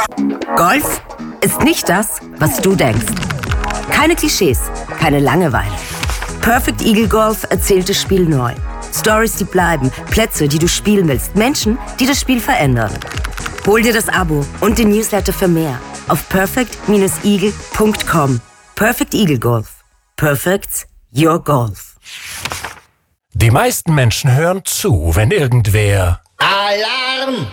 Golf ist nicht das, was du denkst. Keine Klischees, keine Langeweile. Perfect Eagle Golf erzählt das Spiel neu. Stories, die bleiben, Plätze, die du spielen willst, Menschen, die das Spiel verändern. Hol dir das Abo und den Newsletter für mehr auf perfect-eagle.com. Perfect Eagle Golf. Perfect's your golf. Die meisten Menschen hören zu, wenn irgendwer Alarm!